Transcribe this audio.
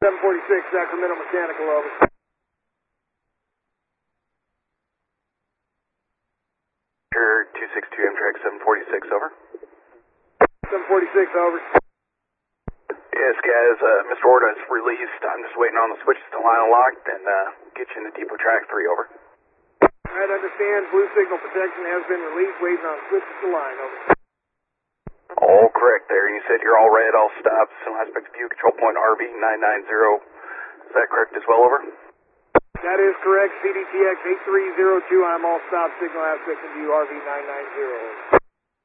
746, Sacramento Mechanical, over. Sure, 262 Amtrak 746, over. 746, over. Yes, guys, Mr. Orta is released. I'm just waiting on the switches to line locked and get you into depot track 3, over. Alright, understand. Blue signal protection has been released, waiting on switches to line, over. All correct there. You said you're all red, all stops. Some aspect of view, control point RV 990. Is that correct as well, over? That is correct. CDTX 8302, I'm all stop, signal aspect of view, RV 990.